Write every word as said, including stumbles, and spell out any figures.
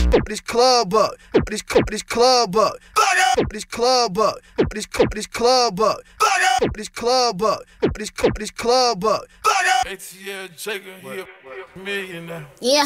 this club up. This this club up. This club up. This this club up. This club up. This this club up. A T L Jacob, he a millionaire. Yeah.